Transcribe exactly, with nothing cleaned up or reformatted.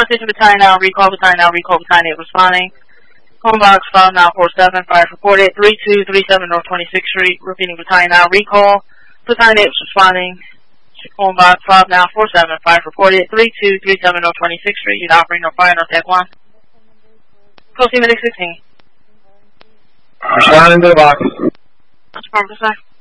Attention Battalion now, recall, Battalion now, recall, Battalion eight responding. Home box five nine four seven, fire reported, three two three seven North twenty-sixth Street, repeating Battalion now, recall, Battalion eight responding. Home box five nine four seven, fire reported, three two three seven North twenty-sixth Street, unit operating no fire, no tech one. Close team at sixteen. Responding to the box. That's perfect, sir.